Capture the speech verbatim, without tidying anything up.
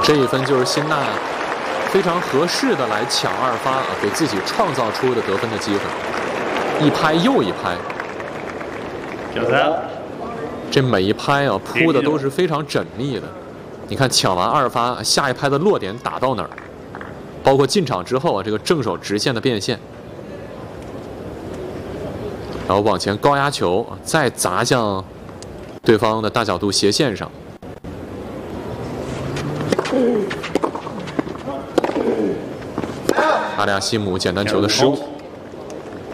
这一分就是辛纳非常合适的来抢二发啊，给自己创造出的得分的机会，一拍又一拍。 九三。 这每一拍啊扑的都是非常缜密的。你看抢完二发，下一拍的落点打到哪儿？包括进场之后啊，这个正手直线的变现。 然后往前高压球，再砸向对方的大角度斜线上。阿里亚西姆简单球的失误。